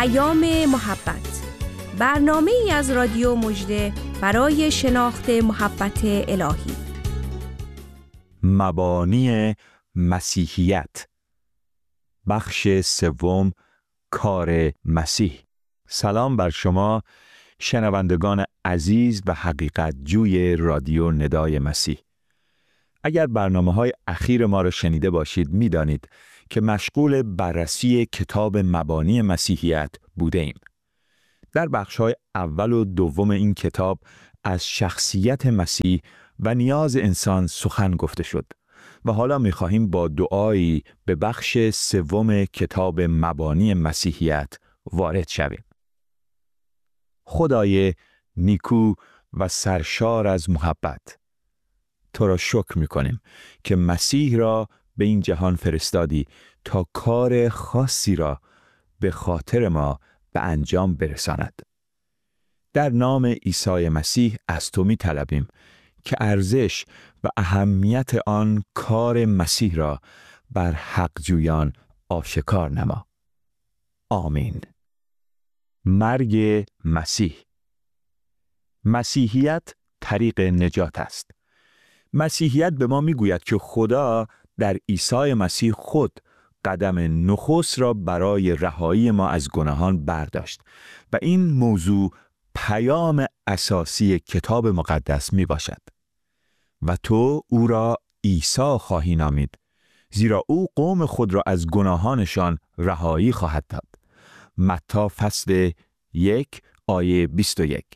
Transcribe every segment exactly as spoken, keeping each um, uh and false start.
پیام محبت، برنامه ای از رادیو مژده برای شناخت محبت الهی. مبانی مسیحیت، بخش سوم، کار مسیح. سلام بر شما شنوندگان عزیز و حقیقت جوی رادیو ندای مسیح. اگر برنامه‌های اخیر ما را شنیده باشید می‌دانید که مشغول بررسی کتاب مبانی مسیحیت بوده ایم. در بخش‌های اول و دوم این کتاب از شخصیت مسیح و نیاز انسان سخن گفته شد و حالا می‌خواهیم با دعایی به بخش سوم کتاب مبانی مسیحیت وارد شویم. خدای نیکو و سرشار از محبت، تو را شکر می‌کنیم که مسیح را به این جهان فرستادی تا کار خاصی را به خاطر ما به انجام برساند. در نام عیسی مسیح از تو می‌طلبیم که ارزش و اهمیت آن کار مسیح را بر حق جویان آشکار نما. آمین. مرگ مسیح. مسیحیت طریق نجات است. مسیحیت به ما میگوید که خدا در عیسی مسیح خود قدم نخست را برای رهایی ما از گناهان برداشت و این موضوع پیام اساسی کتاب مقدس می باشد. و تو او را عیسی خواهی نامید، زیرا او قوم خود را از گناهانشان رهایی خواهد داد. متی فصل یک آیه بیست و یک.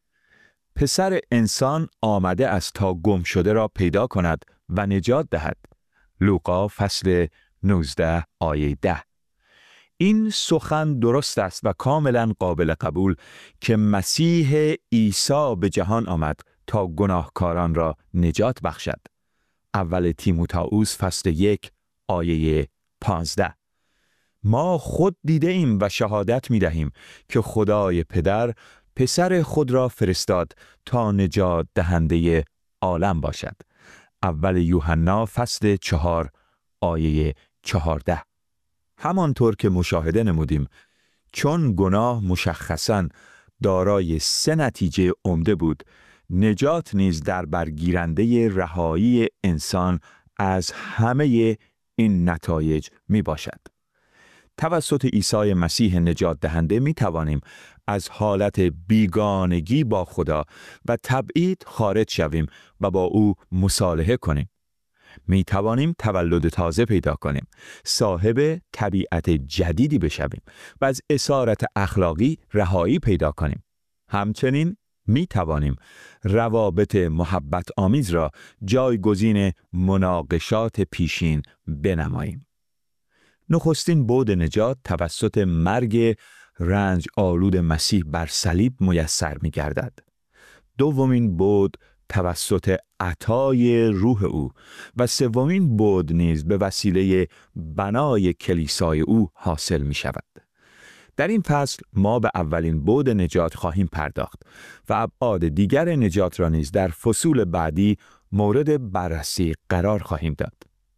پسر انسان آمده است تا گم شده را پیدا کند و نجات دهد. لوقا فصل نوزده آیه ده. این سخن درست است و کاملا قابل قبول که مسیح عیسی به جهان آمد تا گناهکاران را نجات بخشد. اول تیموتائوس فصل یک آیه پانزده. ما خود دیده ایم و شهادت می دهیم که خدای پدر پسر خود را فرستاد تا نجات دهنده عالم باشد. اول یوحنا فصل چهار آیه چهارده. همانطور که مشاهده نمودیم، چون گناه مشخصاً دارای سه نتیجه عمده بود، نجات نیز در برگیرنده رهایی انسان از همه این نتایج می باشد. توسط عیسی مسیح نجات دهنده می توانیم از حالت بیگانگی با خدا و تبعید خارج شویم و با او مصالحه کنیم. می توانیم تولد تازه پیدا کنیم، صاحب طبیعت جدیدی بشویم و از اسارت اخلاقی رهایی پیدا کنیم. همچنین می توانیم روابط محبت آمیز را جایگزین مناقشات پیشین بنماییم. نخستین بعد نجات توسط مرگ رنج آلود مسیح بر صلیب میسر می گردد. دومین بعد توسط عطای روح او و سومین بعد نیز به وسیله بنای کلیسای او حاصل می شود. در این فصل ما به اولین بعد نجات خواهیم پرداخت و ابعاد دیگر نجات را نیز در فصول بعدی مورد بررسی قرار خواهیم داد.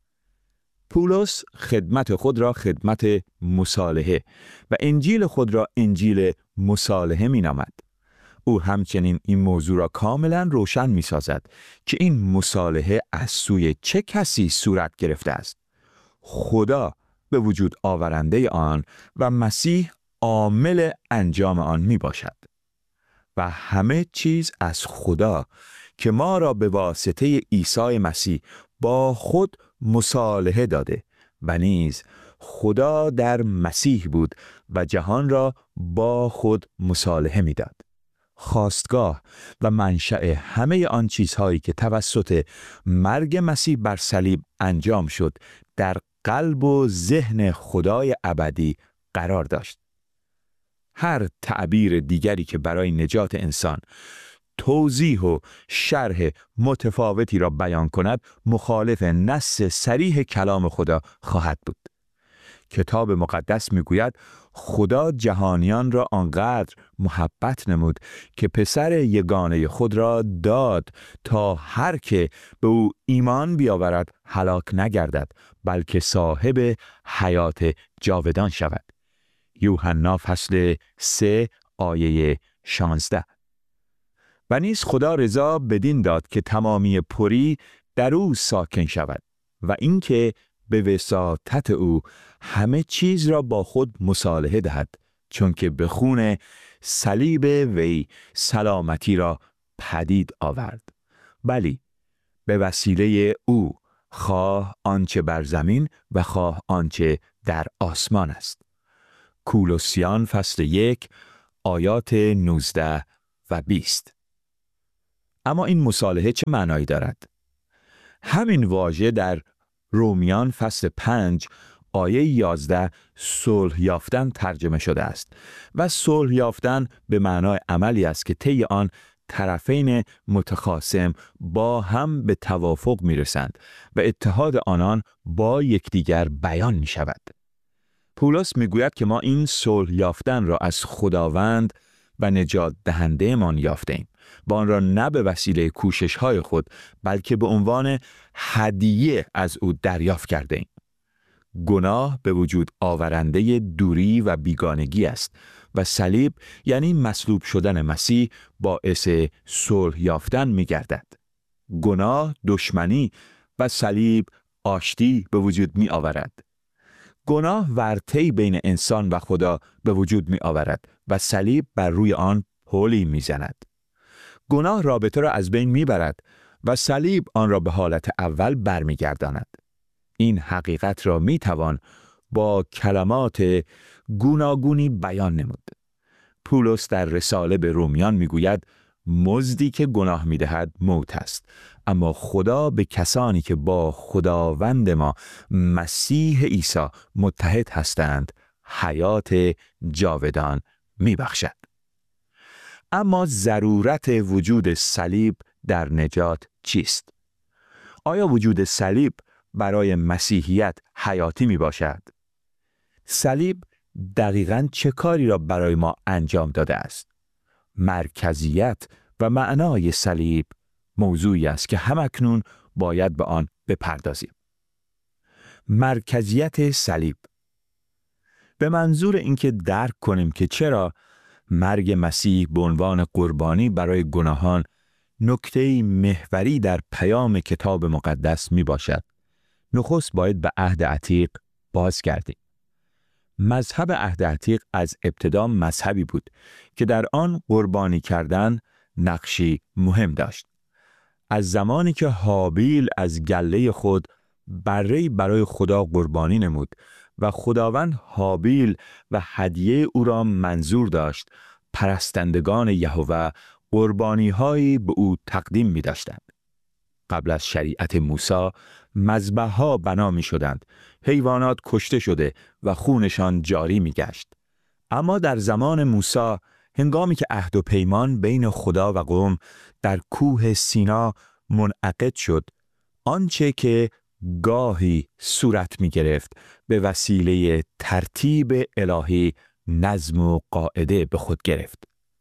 پولس خدمت خود را خدمت مصالحه و انجیل خود را انجیل مصالحه می نامد. او همچنین این موضوع را کاملا روشن می سازد که این مصالحه از سوی چه کسی صورت گرفته است. خدا به وجود آورنده آن و مسیح عامل انجام آن می باشد. و همه چیز از خدا که ما را به واسطه عیسی مسیح با خود مصالحه داده و نیز خدا در مسیح بود و جهان را با خود مصالحه می داد. خواستگاه و منشأ همه آن چیزهایی که توسط مرگ مسیح بر صلیب انجام شد در قلب و ذهن خدای ابدی قرار داشت. هر تعبیر دیگری که برای نجات انسان توضیح و شرح متفاوتی را بیان کند مخالف نص صریح کلام خدا خواهد بود. کتاب مقدس میگوید خدا جهانیان را آنقدر محبت نمود که پسر یگانه خود را داد تا هر که به او ایمان بیاورد هلاک نگردد بلکه صاحب حیات جاودان شود. یوحنا فصل سه آیه شانزده. و نیز خدا رضا بدین داد که تمامی پری در او ساکن شود و اینکه به وساطت او همه چیز را با خود مصالحه دهد، چون که به خون صلیب وی سلامتی را پدید آورد. بلی، به وسیله او، خواه آنچه بر زمین و خواه آنچه در آسمان است. کولوسیان فصل یک آیات نوزده و بیست. اما این مصالحه چه معنایی دارد؟ همین واژه در رومیان فصل پنج آیه یازده صلح یافتن ترجمه شده است و صلح یافتن به معنای عملی است که طی آن طرفین متخاصم با هم به توافق می رسند و اتحاد آنان با یکدیگر بیان می شود. پولس می گوید که ما این صلح یافتن را از خداوند و نجات دهنده من یافته ایم و آن را نه به وسیله کوشش های خود بلکه به عنوان هدیه از او دریافت کرده ایم. گناه به وجود آورنده دوری و بیگانگی است و صلیب یعنی مصلوب شدن مسیح باعث صلح یافتن می گردد. گناه دشمنی و صلیب آشتی به وجود می آورد. گناه ورطه‌ای بین انسان و خدا به وجود می آورد و صلیب بر روی آن پلی می زند. گناه رابطه را از بین می برد و صلیب آن را به حالت اول برمی گرداند. این حقیقت را می توان با کلمات گوناگونی بیان نمود. پولس در رساله به رومیان می گوید مزدی که گناه می دهد موت است، اما خدا به کسانی که با خداوند ما مسیح عیسی متحد هستند حیات جاودان می بخشد. اما ضرورت وجود صلیب در نجات چیست؟ آیا وجود صلیب برای مسیحیت حیاتی می باشد؟ صلیب دقیقاً چه کاری را برای ما انجام داده است؟ مرکزیت و معنای صلیب موضوعی است که همکنون باید به آن بپردازیم. مرکزیت صلیب به منظور اینکه درک کنیم که چرا مرگ مسیح به عنوان قربانی برای گناهان نکته محوری در پیام کتاب مقدس می باشد، نخست باید به عهد عتیق باز گردیم. مذهب عهد عتیق از ابتدا مذهبی بود که در آن قربانی کردن نقشی مهم داشت. از زمانی که هابیل از گله خود بره‌ای برای خدا قربانی نمود و خداوند هابیل و هدیه او را منظور داشت، پرستندگان یهوه قربانی‌هایی به او تقدیم می‌داشتند. قبل از شریعت موسی مذبح‌ها بنا می‌شدند، حیوانات کشته شده و خونشان جاری می‌گشت. اما در زمان موسی، هنگامی که عهد و پیمان بین خدا و قوم در کوه سینا منعقد شد، آنچه که گاهی صورت می‌گرفت به وسیله ترتیب الهی نظم و قاعده به خود گرفت.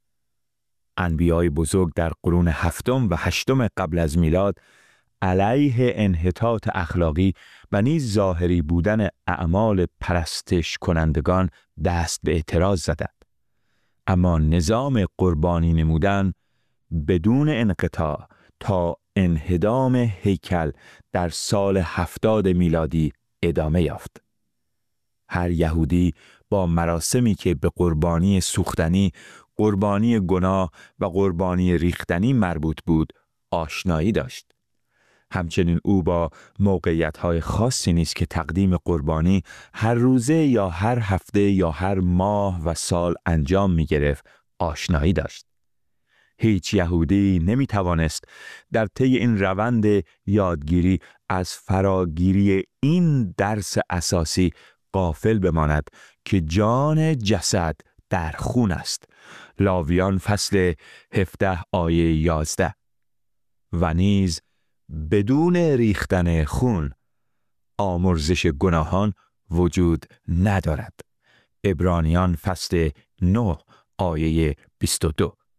انبیای بزرگ در قرون هفتم و هشتم قبل از میلاد علیه انحطاط اخلاقی و نیز ظاهری بودن اعمال پرستش کنندگان دست به اعتراض زدند. اما نظام قربانی نمودن بدون انقطاع تا انهدام هیکل در سال هفتاد میلادی ادامه یافت. هر یهودی با مراسمی که به قربانی سوختنی، قربانی گناه و قربانی ریختنی مربوط بود آشنایی داشت. همچنین او با موقعیت‌های خاصی نیز که تقدیم قربانی هر روزه یا هر هفته یا هر ماه و سال انجام می‌گرفت آشنایی داشت. هیچ یهودی نمی‌توانست در طی این روند یادگیری از فراگیری این درس اساسی غافل بماند که جان جسد در خون است. لاویان فصل هفده آیه یازده. و نیز بدون ریختن خون آمرزش گناهان وجود ندارد. عبرانیان فصل نه آیه بیست و دو.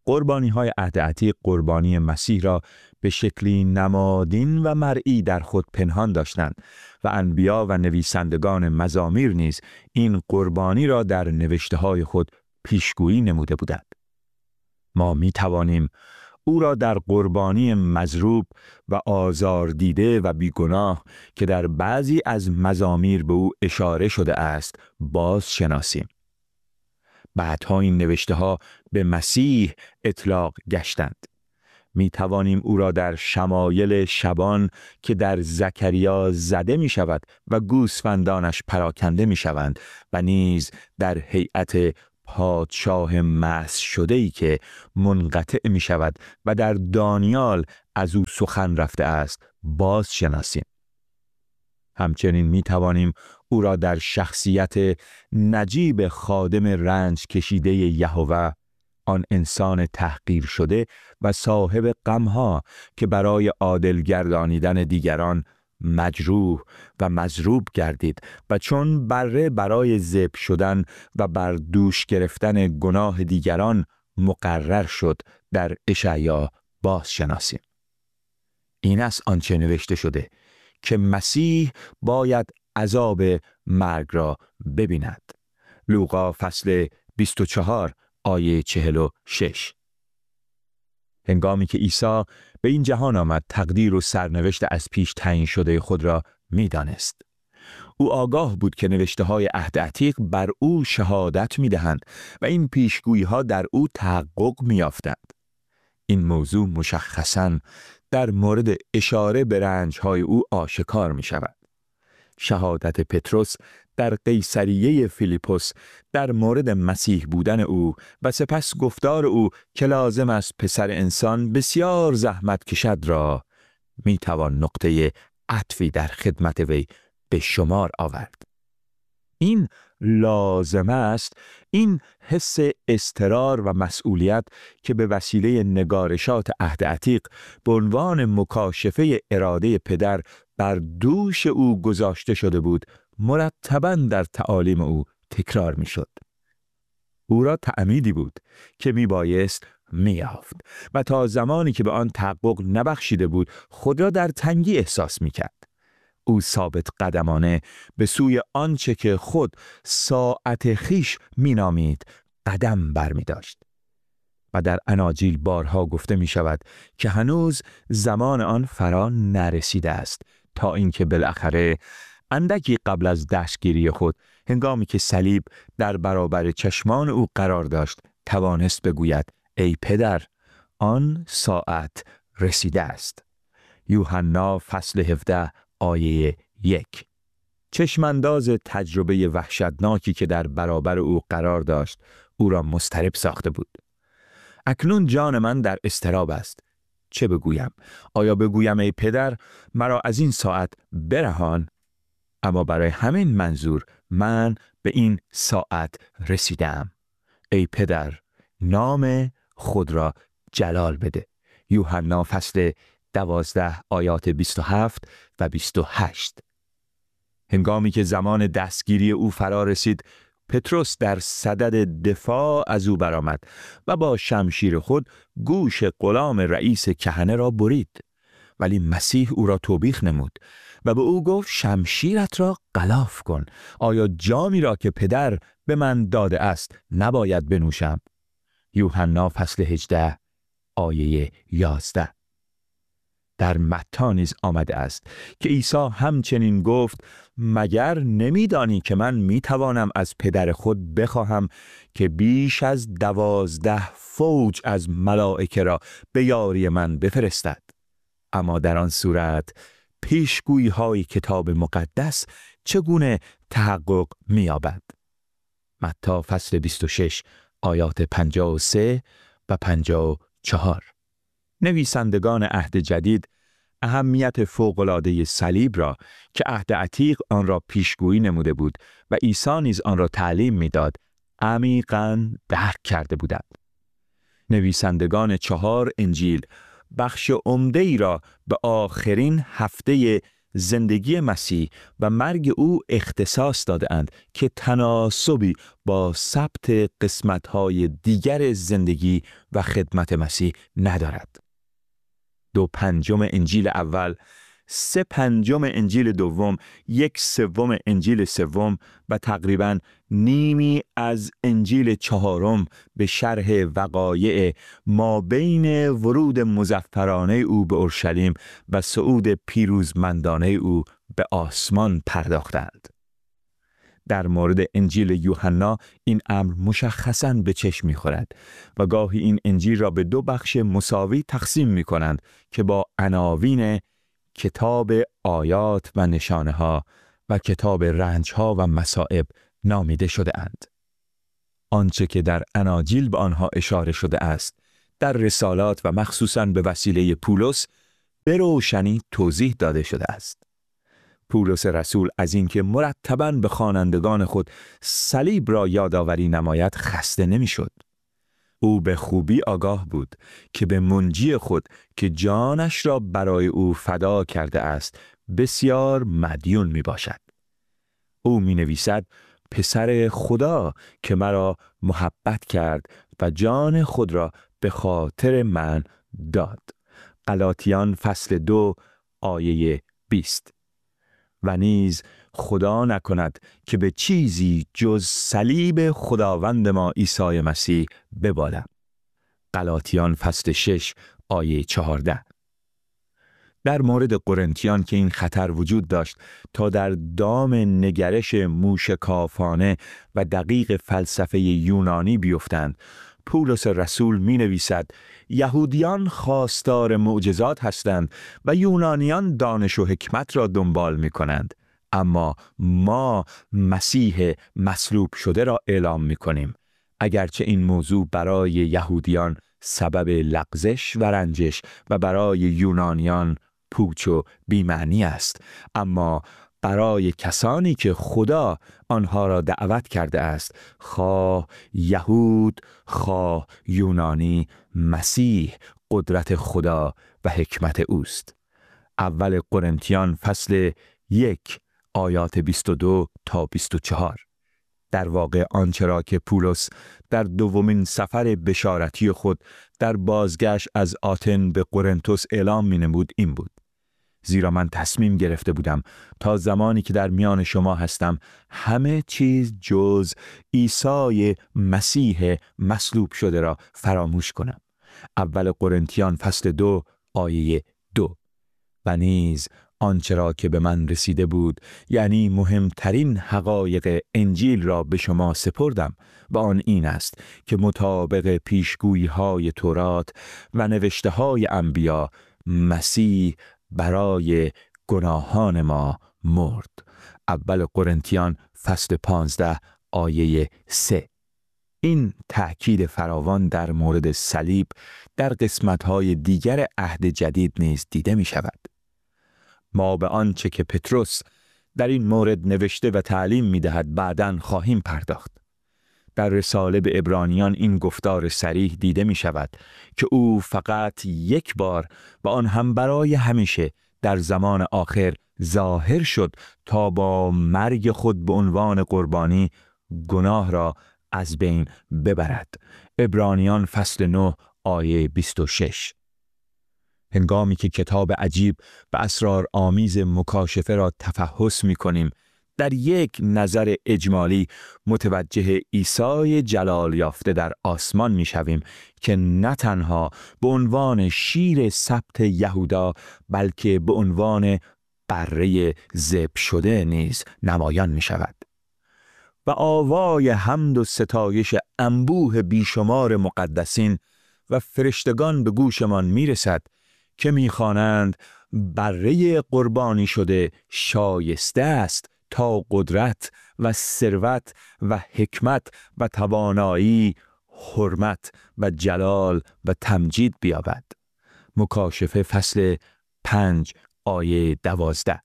قربانی‌های عهد عتیق قربانی مسیح را به شکلی نمادین و مرئی در خود پنهان داشتند و انبیا و نویسندگان مزامیر نیز این قربانی را در نوشته‌های خود پیشگویی نموده بودند. ما می توانیم او را در قربانی مضروب و آزار دیده و بیگناه که در بعضی از مزامیر به او اشاره شده است باز شناسیم. بعدها این نوشته ها به مسیح اطلاق گشتند. می توانیم او را در شمایل شبان که در زکریا زده می شود و گوسفندانش پراکنده می شوند و نیز در هیئت پادشاه مسح شده‌ای که منقطع می شود و در دانیال از او سخن رفته است باز شناسیم. همچنین می توانیم او را در شخصیت نجیب خادم رنج کشیده یهوه، آن انسان تحقیر شده و صاحب غمها که برای عادل گردانیدن دیگران مجروح و مضروب گردید و چون بره برای ذبح شدن و بر دوش گرفتن گناه دیگران مقرر شد در اشعیا باز شناسیم. این است آنچه نوشته شده که مسیح باید عذاب مرگ را ببیند. لوقا فصل بیست و چهار آیه چهل و شش. هنگامی که عیسی به این جهان آمد تقدیر و سرنوشت از پیش تعیین شده خود را می دانست. او آگاه بود که نوشته های عهد عتیق بر او شهادت می دهند و این پیشگویی ها در او تحقق می یافتند. این موضوع مشخصاً در مورد اشاره به رنج های او آشکار می شود. شهادت پتروس در قیصریه فیلیپوس در مورد مسیح بودن او و سپس گفتار او که لازم است پسر انسان بسیار زحمت کشد را می توان نقطه عطفی در خدمت وی به شمار آورد. این لازم است، این حس اضطرار و مسئولیت که به وسیله نگارشات عهد عتیق به عنوان مکاشفه اراده پدر بر دوش او گذاشته شده بود، مرتباً در تعالیم او تکرار می شد. او را تعمیدی بود که می بایست می یافت و تا زمانی که به آن تحقق نبخشیده بود خود را در تنگی احساس می کرد. او ثابت قدمانه به سوی آنچه که خود ساعت خیش می نامید قدم بر می داشت. و در اناجیل بارها گفته می شود که هنوز زمان آن فرا نرسیده است تا اینکه بالاخره اندکی قبل از دستگیری خود، هنگامی که صلیب در برابر چشمان او قرار داشت، توانست بگوید ای پدر، آن ساعت رسیده است. یوحنا فصل هفده آیه یک. چشمانداز تجربه وحشتناکی که در برابر او قرار داشت او را مضطرب ساخته بود. اکنون جان من در اضطراب است. چه بگویم؟ آیا بگویم ای پدر مرا از این ساعت برهان؟ اما برای همین منظور من به این ساعت رسیدم. ای پدر، نام خود را جلال بده. یوحنا فصل دوازده آیات بیست و هفت و بیست و هشت. هنگامی که زمان دستگیری او فرا رسید، پتروس در صدد دفاع از او برآمد و با شمشیر خود گوش غلام رئیس کهنه را برید. ولی مسیح او را توبیخ نمود و به او گفت شمشیرت را غلاف کن. آیا جامی را که پدر به من داده است نباید بنوشم؟ یوحنا فصل هجده آیه یازده. در متی نیز آمده است که عیسی همچنین گفت مگر نمیدانی که من میتوانم از پدر خود بخواهم که بیش از دوازده فوج از ملائکه را به یاری من بفرستد؟ اما در آن صورت پیشگویی های کتاب مقدس چگونه تحقق می‌یابد؟ متی فصل بیست و شش آیات پنجاه و سه و پنجاه و چهار. نویسندگان عهد جدید اهمیت فوق‌العاده صلیب را که عهد عتیق آن را پیشگویی نموده بود و عیسی نیز آن را تعلیم می‌داد، عمیقاً درک کرده بودند. نویسندگان چهار انجیل بخش عمده‌ای را به آخرین هفته زندگی مسیح و مرگ او اختصاص داده‌اند که تناسبی با ثبت قسمت‌های دیگر زندگی و خدمت مسیح ندارد. دو پنجم انجیل اول، سه پنجم انجیل دوم، یک سوم انجیل سوم و تقریباً نیمی از انجیل چهارم به شرح وقایع ما بین ورود مظفرانه او به اورشلیم و صعود پیروزمندانه او به آسمان پرداختند. در مورد انجیل یوحنا این امر مشخصاً به چشم می‌خورد و گاهی این انجیل را به دو بخش مساوی تقسیم می‌کنند که با عناوین کتاب آیات و نشانه ها و کتاب رنج ها و مصائب نامیده شده اند. آنچه که در اناجیل به آنها اشاره شده است، در رسالات و مخصوصاً به وسیله پولس به روشنی توضیح داده شده است. پولس رسول از اینکه مرتباً به خوانندگان خود صلیب را یادآوری نماید خسته نمی‌شد. او به خوبی آگاه بود که به منجی خود که جانش را برای او فدا کرده است بسیار مدیون می باشد. او می نویسد پسر خدا که مرا محبت کرد و جان خود را به خاطر من داد. غلاطیان فصل دو آیه بیست. و نیز خدا نکند که به چیزی جز صلیب خداوند ما عیسی مسیح ببالم. غلاطیان فصل شش آیه چهارده. در مورد قرنتیان که این خطر وجود داشت تا در دام نگرش موشکافانه و دقیق فلسفه یونانی بیفتند، پولس رسول می نویسد یهودیان خواستار معجزات هستند و یونانیان دانش و حکمت را دنبال می کنند، اما ما مسیح مصلوب شده را اعلام می کنیم. اگرچه این موضوع برای یهودیان سبب لغزش و رنجش و برای یونانیان پوچ و بی‌معنی است، اما برای کسانی که خدا آنها را دعوت کرده است، خواه یهود خواه یونانی، مسیح قدرت خدا و حکمت اوست. اول قرنتیان فصل یک آیات بیست و دو تا بیست و چهار. در واقع آنچه را که پولس در دومین سفر بشارتی خود در بازگشت از آتن به قرنتوس اعلام می نمود این بود: زیرا من تصمیم گرفته بودم تا زمانی که در میان شما هستم همه چیز جز عیسی مسیح مصلوب شده را فراموش کنم. اول قرنتیان فصل دو آیه دو. و نیز آنچه را که به من رسیده بود، یعنی مهمترین حقایق انجیل را به شما سپردم و آن این است که مطابق پیشگویی های تورات و نوشته های انبیا مسیح برای گناهان ما مرد. اول قرنتیان فصل پانزده آیه سه. این تأکید فراوان در مورد صلیب در قسمت‌های دیگر عهد جدید نیز دیده می شود. ما به آنچه که پتروس در این مورد نوشته و تعلیم می دهد بعداً خواهیم پرداخت. در رساله به عبرانیان این گفتار صریح دیده می شود که او فقط یک بار و آن هم برای همیشه در زمان آخر ظاهر شد تا با مرگ خود به عنوان قربانی گناه را از بین ببرد. عبرانیان فصل نه آیه بیست و شش. هنگامی که کتاب عجیب و اسرار آمیز مکاشفه را تفحص می کنیم، در یک نظر اجمالی متوجه عیسی جلال یافته در آسمان می شویم که نه تنها به عنوان شیر سبت یهودا بلکه به عنوان بره ذبح شده نیز نمایان می شود. و آوای حمد و ستایش انبوه بیشمار مقدسین و فرشتگان به گوشمان می رسد که می خوانند بره قربانی شده شایسته است تا قدرت و ثروت و حکمت و توانایی، حرمت و جلال و تمجید بیابد. مکاشفه فصل پنج آیه دوازده.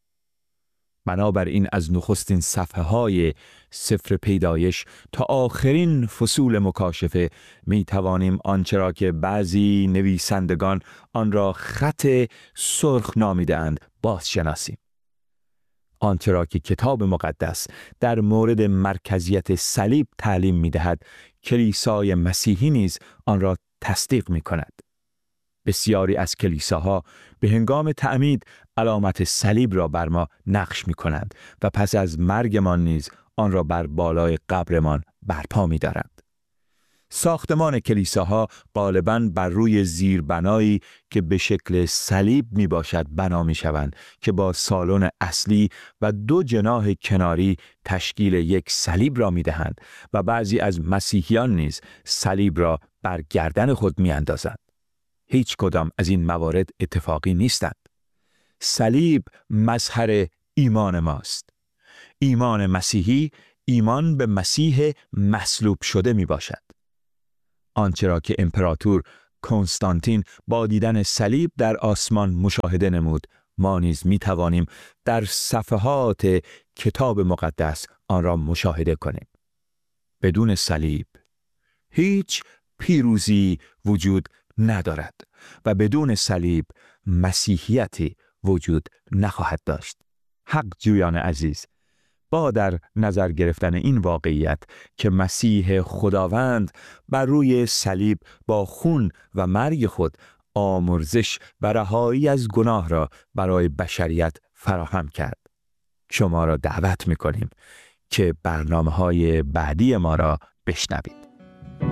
بنابراین از نخستین صفحه های سفر پیدایش تا آخرین فصول مکاشفه می توانیم آنچه را که بعضی نویسندگان آن را خط سرخ نامیدند بازشناسیم. آنچه را که کتاب مقدس در مورد مرکزیت صلیب تعلیم می‌دهد، کلیسای مسیحی نیز آن را تصدیق می‌کند. بسیاری از کلیساها به هنگام تعمید علامت صلیب را بر ما نقش می‌کنند و پس از مرگمان نیز آن را بر بالای قبرمان برپا می‌دارند. ساختمان کلیساها غالباً بر روی زیربنایی که به شکل صلیب می باشد بنا می شوند که با سالن اصلی و دو جناح کناری تشکیل یک صلیب را می دهند و بعضی از مسیحیان نیز صلیب را بر گردن خود می اندازند. هیچ کدام از این موارد اتفاقی نیستند. صلیب مظهر ایمان ماست. ایمان مسیحی ایمان به مسیح مصلوب شده می باشد. آنچه را که امپراتور کنستانتین با دیدن صلیب در آسمان مشاهده نمود، ما نیز می توانیم در صفحات کتاب مقدس آن را مشاهده کنیم. بدون صلیب هیچ پیروزی وجود ندارد و بدون صلیب مسیحیتی وجود نخواهد داشت. حق جویان عزیز، با در نظر گرفتن این واقعیت که مسیح خداوند بر روی صلیب با خون و مرگ خود آمرزش و رهایی از گناه را برای بشریت فراهم کرد، شما را دعوت می‌کنیم که برنامه‌های بعدی ما را بشنوید.